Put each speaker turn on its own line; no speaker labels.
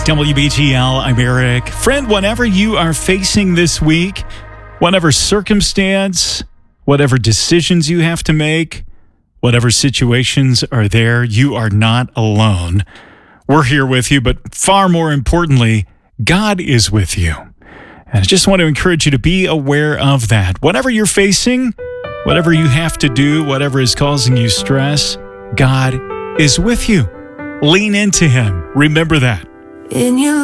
WBGL, I'm Eric. Friend, whatever you are facing this week, whatever circumstance, whatever decisions you have to make, whatever situations are there, you are not alone. We're here with you, but far more importantly, God is with you. And I just want to encourage you to be aware of that. Whatever you're facing, whatever you have to do, whatever is causing you stress, God is with you. Lean into Him. Remember that.
In your